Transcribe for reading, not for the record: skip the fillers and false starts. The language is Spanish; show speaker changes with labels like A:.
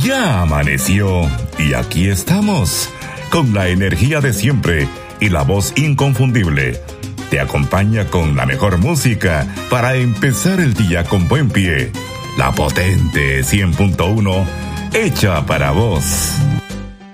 A: Ya amaneció y aquí estamos, con la energía de siempre y la voz inconfundible. Te acompaña con la mejor música para empezar el día con buen pie. La potente 100.1, hecha para vos.